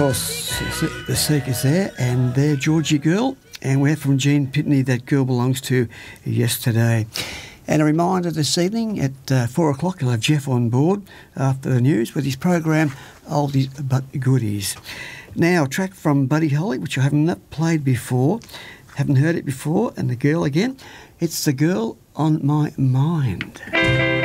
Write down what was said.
course, the Seekers there, and they're Georgie Girl, and we're from Gene Pitney, That Girl Belongs to Yesterday. And a reminder this evening at 4 o'clock, you'll have Jeff on board after the news with his program Oldies But Goodies. Now, a track from Buddy Holly, which I haven't played before, haven't heard it before, and the girl again. It's The Girl on My Mind.